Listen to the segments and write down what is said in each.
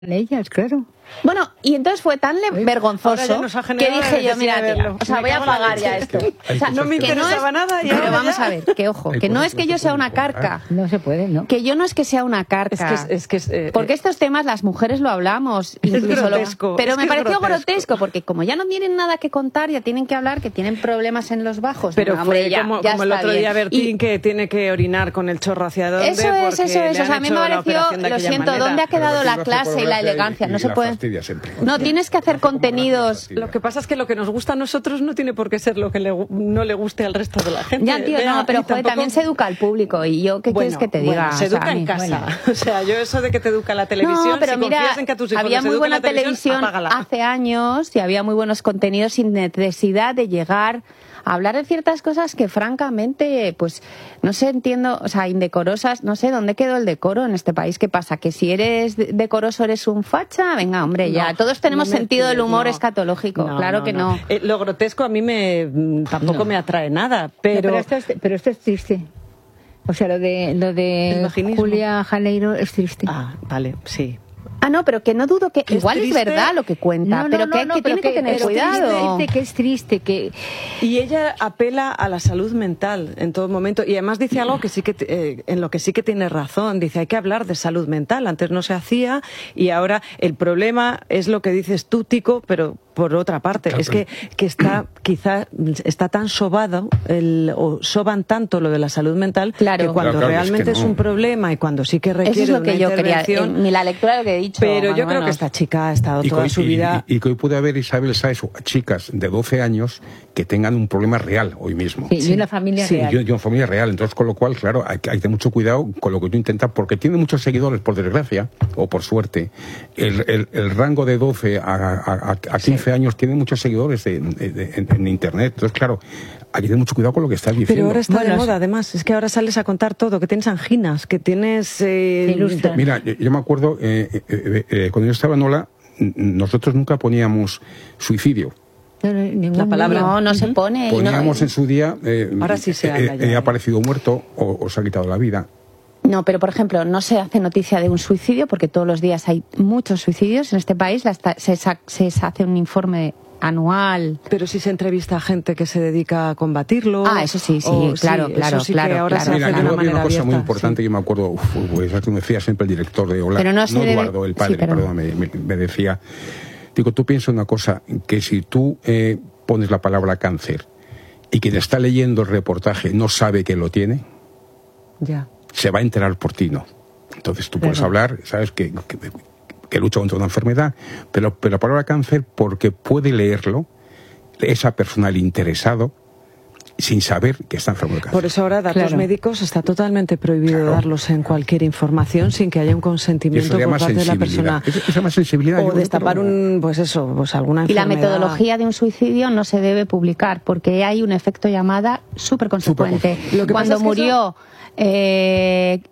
ellas, claro. Bueno, y entonces fue tan vergonzoso que dije yo, mira, tía, o sea, voy a pagar ya esto. O sea, no me interesaba nada. Pero vamos a ver, que ojo, que no es que yo sea una carca. No se puede, ¿no? Que yo no es que sea una carca. Porque estos temas las mujeres lo hablamos. Incluso grotesco, pero me pareció grotesco, porque como ya no tienen nada que contar, ya tienen que hablar, que tienen problemas en los bajos. Pero no, fue hombre, ya, como, ya como el otro día Bertín, que tiene que orinar con el chorro hacia dónde. Eso es. O sea, a mí me pareció, lo siento, ¿dónde ha quedado la clase y la elegancia? No se puede. No, tienes que hacer contenidos. Lo que pasa es que lo que nos gusta a nosotros no tiene por qué ser lo que no le guste al resto de la gente. Ya, tío, no, pero joder, también se educa al público. Y yo, ¿qué quieres que te diga? Bueno, se educa en casa. O sea, yo eso de que te educa la televisión, no, pero si mira, confías en que a tus hijos había muy buena televisión apágala. Hace años y había muy buenos contenidos sin necesidad de llegar a hablar de ciertas cosas que francamente, pues, no sé, entiendo, o sea, indecorosas, no sé, ¿dónde quedó el decoro en este país? ¿Qué pasa? ¿Que si eres decoroso eres un facha? Venga, hombre, ya, todos tenemos sentido del humor escatológico, claro que no. Lo grotesco a mí tampoco me atrae nada, pero esto es triste. O sea, lo de Julia Janeiro es triste. Ah, vale, sí. Ah, no, pero que no dudo que igual es verdad lo que cuenta, pero que tiene que tener cuidado. Que es triste, que... Y ella apela a la salud mental en todo momento, y además dice algo que sí que en lo que sí que tiene razón. Dice, hay que hablar de salud mental. Antes no se hacía y ahora el problema es lo que dices tú, Tico, pero por otra parte, claro, es que quizá está tan sobado, o soban tanto lo de la salud mental, que cuando realmente es un problema y cuando sí que requiere eso es lo que una yo intervención... quería, ni la lectura de lo que he dicho. Pero yo creo que esta chica ha estado toda su vida... Y que hoy puede haber, Isabel, ¿sabes? Chicas de 12 años que tengan un problema real hoy mismo. Sí, y una familia real. Y una familia real. Entonces, con lo cual, claro, hay que tener mucho cuidado con lo que tú intentas, porque tiene muchos seguidores, por desgracia, o por suerte. El rango de 12 a 15 años tiene muchos seguidores en Internet. Entonces, claro, hay que tener mucho cuidado con lo que estás diciendo. Pero ahora está de moda, además. Es que ahora sales a contar todo, que tienes anginas, que tienes... Mira, yo me acuerdo, cuando yo estaba en Ola, nosotros nunca poníamos suicidio. La palabra no se pone. Poníamos en su día, ahora sí se habla ya. Ha aparecido muerto o se ha quitado la vida. No, pero por ejemplo, no se hace noticia de un suicidio porque todos los días hay muchos suicidios en este país. Se hace un informe anual. Pero si se entrevista a gente que se dedica a combatirlo. Ah, eso sí, claro. Mira, yo había una cosa muy importante, yo me acuerdo, pues tú me decías siempre el director de Ola, pero no Eduardo, el padre, perdón, me decía, digo, tú piensa una cosa, que si tú pones la palabra cáncer y quien está leyendo el reportaje no sabe que lo tiene, ya, se va a enterar por ti, ¿no? Entonces tú puedes hablar, sabes que lucha contra una enfermedad, pero la palabra cáncer, porque puede leerlo esa persona, el interesado, sin saber que está enfermo de cáncer. Por eso ahora datos médicos está totalmente prohibido darlos en cualquier información sin que haya un consentimiento por parte de la persona. Eso se llama sensibilidad. O destapar alguna enfermedad. Y la metodología de un suicidio no se debe publicar porque hay un efecto llamada súper consecuente. Cuando murió... que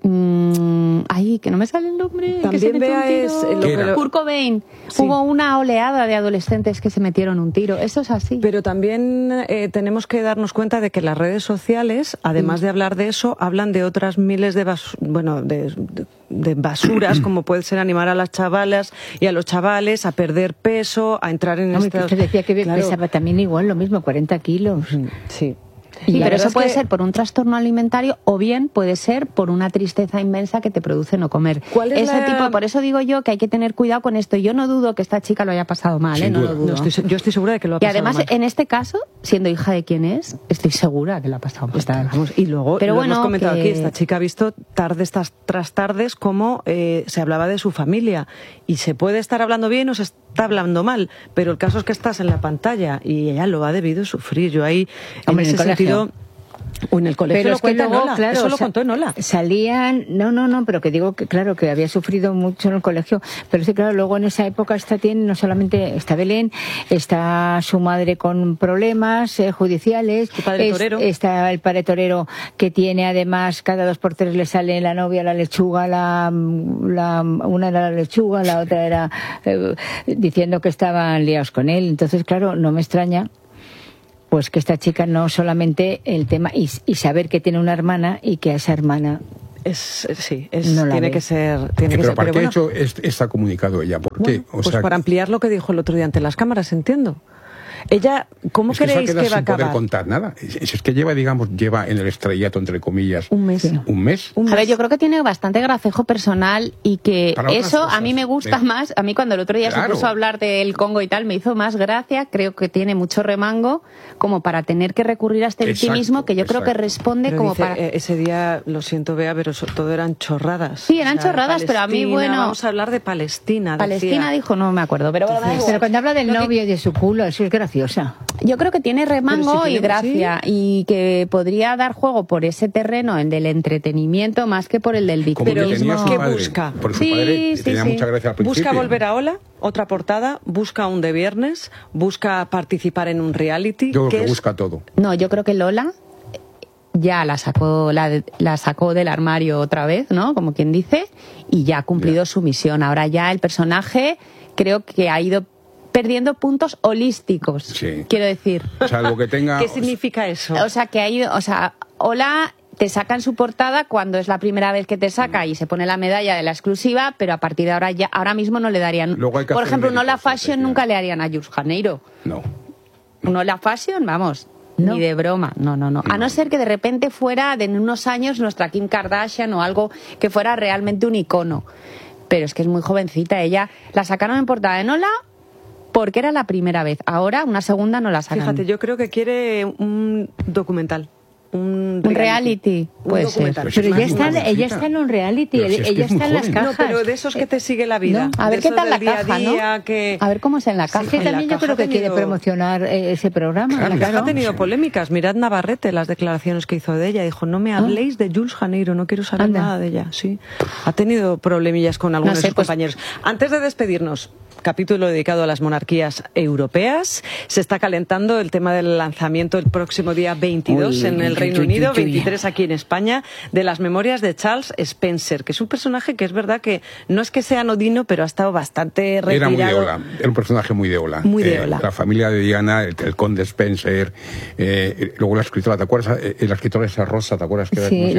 no me sale el nombre. También Kurt Cobain. Hubo una oleada de adolescentes que se metieron un tiro. Eso es así. Pero también tenemos que darnos cuenta de que las redes sociales, además de hablar de eso, hablan de otras miles de basuras, como puede ser animar a las chavalas y a los chavales a perder peso, a entrar en Usted decía que pesaba también igual, lo mismo, 40 kilos. Sí. Sí, pero eso puede ser por un trastorno alimentario o bien puede ser por una tristeza inmensa que te produce no comer. Por eso digo yo que hay que tener cuidado con esto. Yo no dudo que esta chica lo haya pasado mal, no lo dudo. Yo estoy segura de que lo ha pasado mal. Y además, en este caso, siendo hija de quien es, estoy segura que lo ha pasado mal. Y luego, pero hemos comentado aquí, esta chica ha visto tardes tras tardes cómo se hablaba de su familia. Y se puede estar hablando bien o se está hablando mal, pero el caso es que estás en la pantalla y ella lo ha debido sufrir. Yo ahí, en ese sentido... O en el colegio, pero lo cuenta en Ola. Claro, eso lo contó en Ola. Salían, pero que digo que claro, que había sufrido mucho en el colegio, pero sí, claro, luego en esa época no solamente está Belén, está su madre con problemas judiciales, está el padre torero que tiene además cada 2 por 3 le sale la novia, la lechuga, una era la lechuga, la otra era diciendo que estaban liados con él. Entonces, claro, no me extraña pues que esta chica no solamente el tema y saber que tiene una hermana y que a esa hermana tiene que ser. Pero ¿para qué hecho está comunicado ella? ¿Por qué? Pues para ampliar lo que dijo el otro día ante las cámaras, entiendo. Ella, ¿cómo creéis que va a acabar? Sin poder contar nada. Es que lleva en el estrellato, entre comillas, un mes. Sí. ¿Un mes? A ver, yo creo que tiene bastante gracejo personal y que eso a mí me gusta más. A mí cuando el otro día se puso a hablar del Congo y tal, me hizo más gracia. Creo que tiene mucho remango como para tener que recurrir a este victimismo que yo creo que responde pero como dice, para... Ese día, lo siento, Bea, pero todo eran chorradas. Sí, eran chorradas, pero a mí, bueno... Vamos a hablar de Palestina. Palestina dijo, no me acuerdo, pero... Pero cuando habla del novio y de su culo, eso es graciosa. Yo creo que tiene remango y gracia, y que podría dar juego por ese terreno, el del entretenimiento, más que por el del victimismo. ¿Qué busca? Por su padre tenía mucha gracia al principio. Busca volver a Ola, otra portada, busca un de viernes, busca participar en un reality. Yo creo que busca todo. No, yo creo que Lola ya la sacó del armario otra vez, ¿no? Como quien dice, y ya ha cumplido su misión. Ahora ya el personaje creo que ha ido perdiendo puntos holísticos, quiero decir. Salvo que tenga... ¿Qué significa eso? O sea, que ha ido... O sea, Hola te saca en su portada cuando es la primera vez que te saca y se pone la medalla de la exclusiva, pero a partir de ahora mismo no le darían... Por ejemplo, un Hola Fashion nunca le harían a Jules Janeiro. No. Un Hola Fashion, vamos... No. Ni de broma, no. A no ser que de repente fuera de unos años nuestra Kim Kardashian o algo que fuera realmente un icono. Pero es que es muy jovencita. Ella la sacaron en portada de Hola porque era la primera vez. Ahora, una segunda no la sacan. Fíjate, yo creo que quiere un documental. Un reality. Puede ser. Pero ella está en un reality, ella está en las cajas. No, pero de esos que te sigue la vida. No. A ver qué tal la caja, ¿no? A ver cómo es en la caja. Sí, también yo creo que quiere promocionar ese programa. La caja ha tenido polémicas. Mirad Navarrete, las declaraciones que hizo de ella. Dijo, no me habléis de Jules Janeiro, no quiero saber nada de ella. Sí. Ha tenido problemillas con algunos de sus compañeros. Antes de despedirnos, capítulo dedicado a las monarquías europeas. Se está calentando el tema del lanzamiento el próximo día 22 en el Reino Unido, 23 aquí en España, de las memorias de Charles Spencer, que es un personaje que es verdad que no es que sea anodino, pero ha estado bastante retirado. Era muy de Ola, era un personaje muy de Ola. Muy de Ola. La familia de Diana, el conde Spencer, luego la escritora, ¿te acuerdas? La escritora esa Rosa, ¿te acuerdas? Que sí,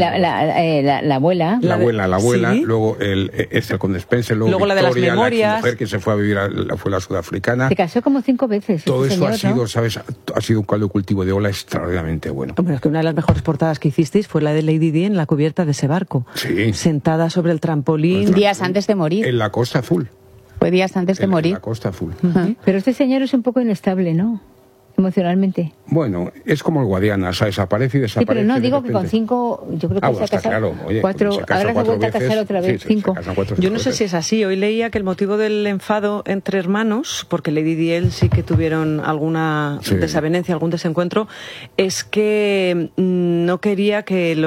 la abuela. La abuela, ¿sí? Luego el conde Spencer, luego la de las memorias. La mujer que se fue a vivir fue la sudafricana. Se casó como 5 veces. Todo eso señor, ha sido, ¿no? ¿sabes? Ha sido un caldo de cultivo de Ola extraordinariamente bueno. Hombre, es que una de las mejores portadas que hicisteis fue la de Lady Di en la cubierta de ese barco. Sí. Sentada sobre el trampolín. Días antes de morir. En la Costa Azul. Fue días antes de morir. En la Costa Azul. Pero este señor es un poco inestable, ¿no? Emocionalmente. Bueno, es como el Guadiana, o sea, desaparece y desaparece. Sí, pero no, digo que con 5, yo creo que se ha casado claro. Oye, 4, ahora se vuelve a casar otra vez, 5. Yo no sé si es así, hoy leía que el motivo del enfado entre hermanos, porque Lady Di y él sí que tuvieron alguna desavenencia, algún desencuentro, es que no quería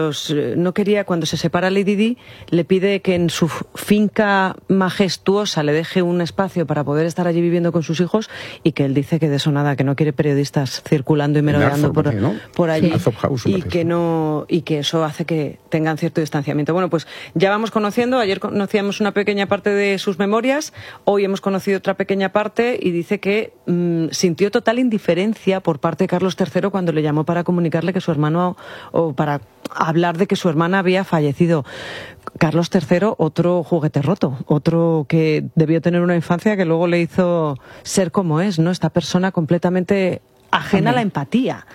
cuando se separa Lady Di, le pide que en su finca majestuosa le deje un espacio para poder estar allí viviendo con sus hijos, y que él dice que de eso nada, que no quiere periodistas circulando y merodeando por allí, y que eso hace que tengan cierto distanciamiento. Bueno, pues ya vamos conociendo, ayer conocíamos una pequeña parte de sus memorias, hoy hemos conocido otra pequeña parte, y dice que sintió total indiferencia por parte de Carlos III cuando le llamó para comunicarle que su hermano, o para hablar de que su hermana había fallecido. Carlos III, otro juguete roto, otro que debió tener una infancia que luego le hizo ser como es, ¿no? Esta persona completamente ajena a la empatía.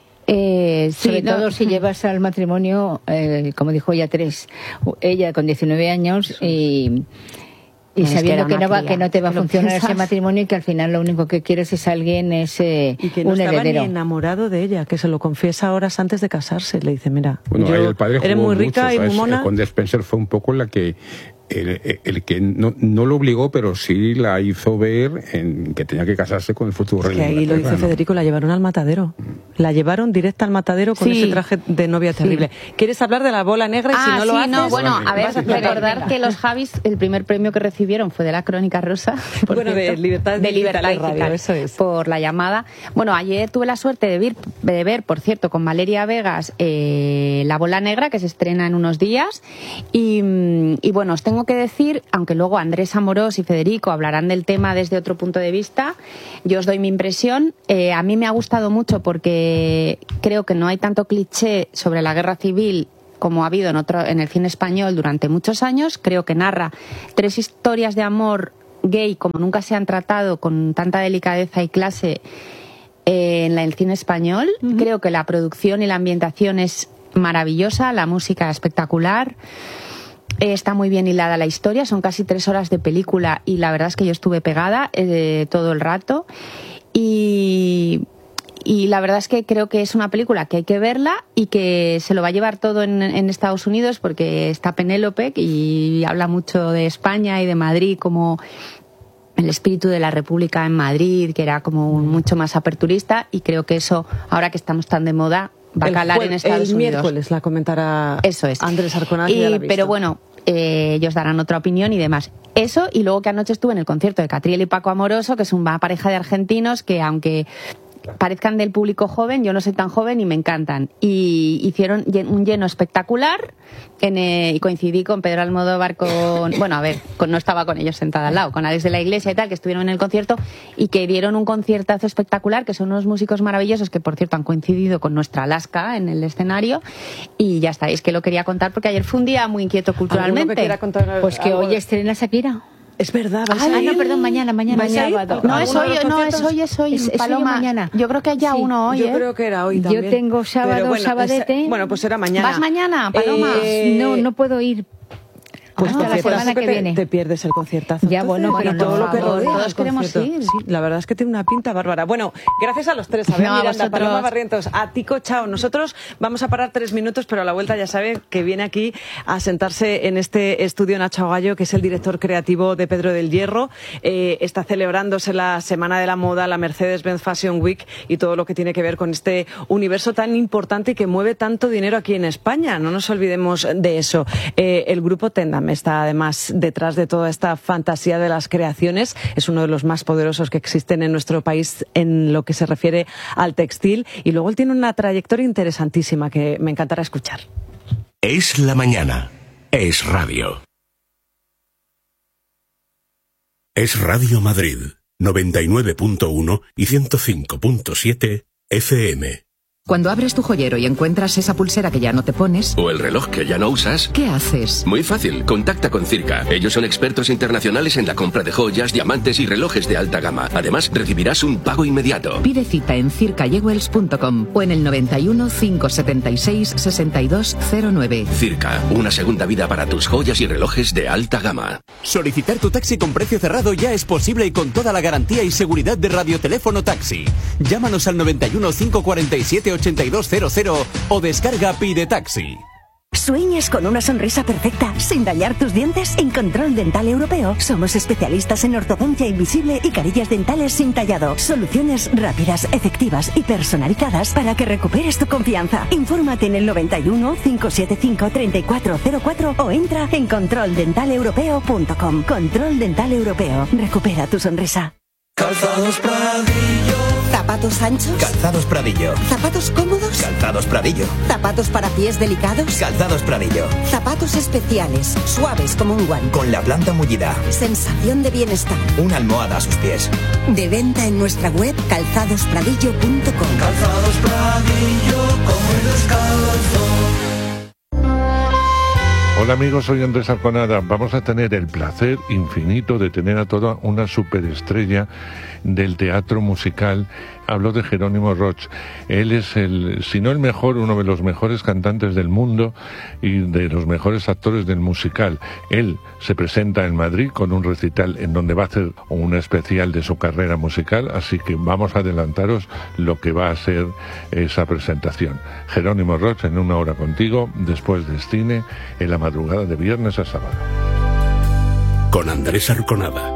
Sobre todo si llevas al matrimonio, como dijo ella, 3. Ella con 19 años y sabiendo que no te va a funcionar ese matrimonio, y que al final lo único que quieres es alguien, y que no un estaba heredero. Ni enamorado de ella, que se lo confiesa horas antes de casarse. Le dice, mira, bueno, el padre eres muy rica mucho, y muy mona. El conde Spencer fue un poco la que el que no lo obligó, pero sí la hizo ver en que tenía que casarse con el futuro rey. Que ahí lo dice Federico, la llevaron al matadero. La llevaron directa al matadero con ese traje de novia terrible. ¿Quieres hablar de la bola negra? Y si no lo haces... No, bueno, a ver, recordar que los Javis, el primer premio que recibieron fue de la Crónica Rosa. Bueno, de Libertad Digital, eso es. Por la llamada. Bueno, ayer tuve la suerte de ver, por cierto, con Valeria Vegas, La bola negra, que se estrena en unos días. Y bueno, os tengo que decir, aunque luego Andrés Amorós y Federico hablarán del tema desde otro punto de vista, yo os doy mi impresión. A mí me ha gustado mucho porque creo que no hay tanto cliché sobre la guerra civil como ha habido en el cine español durante muchos años. Creo que narra 3 historias de amor gay como nunca se han tratado, con tanta delicadeza y clase en el cine español. Creo que la producción y la ambientación es maravillosa, la música espectacular. Está muy bien hilada la historia, son casi 3 horas de película y la verdad es que yo estuve pegada todo el rato. Y la verdad es que creo que es una película que hay que verla y que se lo va a llevar todo en Estados Unidos, porque está Penélope y habla mucho de España y de Madrid como el espíritu de la República en Madrid, que era como mucho más aperturista, y creo que eso, ahora que estamos tan de moda, va a calar en Estados el Unidos. Miércoles la comentará eso es. Andrés Arconada. Pero bueno, ellos darán otra opinión y demás. Eso, y luego que anoche estuve en el concierto de Catriel y Paco Amoroso, que es una pareja de argentinos que, aunque parezcan del público joven, yo no soy tan joven y me encantan. Y hicieron un lleno espectacular y coincidí con Pedro Almodóvar, no estaba con ellos sentada al lado, con Alex de la Iglesia y tal, que estuvieron en el concierto y que dieron un conciertazo espectacular, que son unos músicos maravillosos que, por cierto, han coincidido con nuestra Alaska en el escenario. Y ya está, es que lo quería contar porque ayer fue un día muy inquieto culturalmente. Pues que hoy estrena Shakira. Es verdad, no, perdón, mañana sábado. No, es hoy, Paloma. Mañana. Yo creo que haya uno hoy. Yo creo que era hoy también. Yo tengo sábado, sabadete. Pues será mañana. ¿Vas mañana, Paloma? No puedo ir. Pues hasta la semana que viene. Te pierdes el conciertazo. Ya, bueno, pero todo lo que rodea. Todos queremos ir. Sí, la verdad es que tiene una pinta bárbara. Bueno, gracias a los tres, a Miranda, a Paloma Barrientos, a Tico Chao. Nosotros vamos a parar 3 minutos, pero a la vuelta ya saben que viene aquí a sentarse en este estudio Nacho Agallo, que es el director creativo de Pedro del Hierro. Está celebrándose la Semana de la Moda, la Mercedes-Benz Fashion Week y todo lo que tiene que ver con este universo tan importante y que mueve tanto dinero aquí en España. No nos olvidemos de eso. El grupo Tendam está además detrás de toda esta fantasía de las creaciones. Es uno de los más poderosos que existen en nuestro país en lo que se refiere al textil. Y luego él tiene una trayectoria interesantísima que me encantará escuchar. Es la mañana. Es radio. Es Radio Madrid, 99.1 y 105.7 FM. Cuando abres tu joyero y encuentras esa pulsera que ya no te pones, o el reloj que ya no usas, ¿qué haces? Muy fácil, contacta con Circa. Ellos son expertos internacionales en la compra de joyas, diamantes y relojes de alta gama. Además, recibirás un pago inmediato. Pide cita en circajewels.com o en el 91 576 6209. Circa, una segunda vida para tus joyas y relojes de alta gama. Solicitar tu taxi con precio cerrado ya es posible y con toda la garantía y seguridad de Radioteléfono Taxi. Llámanos al 91 547 8200 o descarga Pide Taxi. ¿Sueñas con una sonrisa perfecta sin dañar tus dientes? En Control Dental Europeo somos especialistas en ortodoncia invisible y carillas dentales sin tallado. Soluciones rápidas, efectivas y personalizadas para que recuperes tu confianza. Infórmate en el 91 575 3404 o entra en controldentalepropeo.com. Control Dental Europeo. Recupera tu sonrisa. Calzados Pradillo. ¿Zapatos anchos? Calzados Pradillo. ¿Zapatos cómodos? Calzados Pradillo. ¿Zapatos para pies delicados? Calzados Pradillo. Zapatos especiales, suaves como un guante. Con la planta mullida. Sensación de bienestar. Una almohada a sus pies. De venta en nuestra web calzadospradillo.com. Calzados Pradillo, como el descalzo. Hola amigos, soy Andrés Arconada. Vamos a tener el placer infinito de tener a toda una superestrella del teatro musical. Hablo de Jerónimo Roch. Él es si no el mejor, uno de los mejores cantantes del mundo y de los mejores actores del musical. Él se presenta en Madrid con un recital en donde va a hacer un especial de su carrera musical, así que vamos a adelantaros lo que va a ser esa presentación. Jerónimo Roch en Una Hora Contigo, después del cine, en la madrugada de viernes a sábado. Con Andrés Arconada.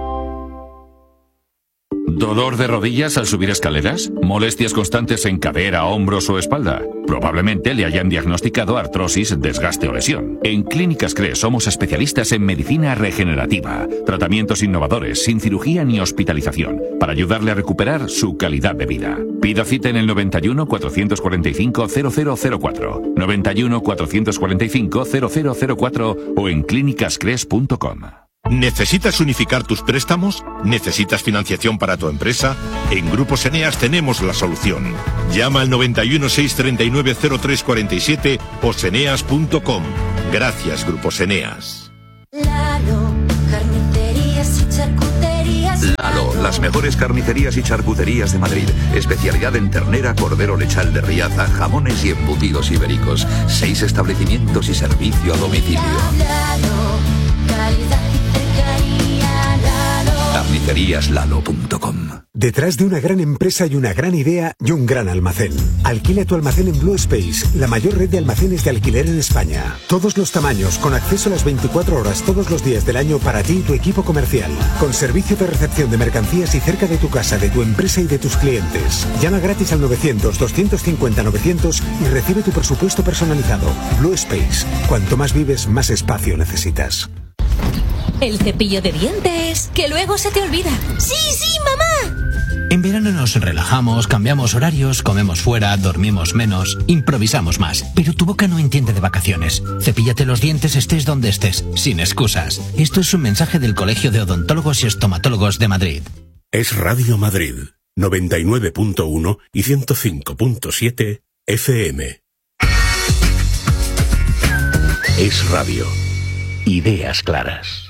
¿Dolor de rodillas al subir escaleras? ¿Molestias constantes en cadera, hombros o espalda? Probablemente le hayan diagnosticado artrosis, desgaste o lesión. En Clínicas CRES somos especialistas en medicina regenerativa, tratamientos innovadores, sin cirugía ni hospitalización, para ayudarle a recuperar su calidad de vida. Pida cita en el 91 445 0004, 91 445 0004 o en clínicascres.com. ¿Necesitas unificar tus préstamos? ¿Necesitas financiación para tu empresa? En Grupos Eneas tenemos la solución. Llama al 91 639 0347 o seneas.com. Gracias, Grupos Eneas. Lalo, carnicerías y charcuterías. Lalo, las mejores carnicerías y charcuterías de Madrid. Especialidad en ternera, cordero lechal de Riaza, jamones y embutidos ibéricos. 6 establecimientos y servicio a domicilio. Lalo, calidad y cercanía. Lalo. Carniceríaslalo.com. Detrás de una gran empresa y una gran idea y un gran almacén. Alquila tu almacén en Blue Space, la mayor red de almacenes de alquiler en España. Todos los tamaños, con acceso a las 24 horas todos los días del año para ti y tu equipo comercial. Con servicio de recepción de mercancías y cerca de tu casa, de tu empresa y de tus clientes. Llama gratis al 900-250-900 y recibe tu presupuesto personalizado. Blue Space. Cuanto más vives, más espacio necesitas. El cepillo de dientes, que luego se te olvida. ¡Sí, sí, mamá! En verano nos relajamos, cambiamos horarios, comemos fuera, dormimos menos, improvisamos más. Pero tu boca no entiende de vacaciones. Cepíllate los dientes estés donde estés, sin excusas. Esto es un mensaje del Colegio de Odontólogos y Estomatólogos de Madrid. Es Radio Madrid, 99.1 y 105.7 FM. Es Radio. Ideas claras.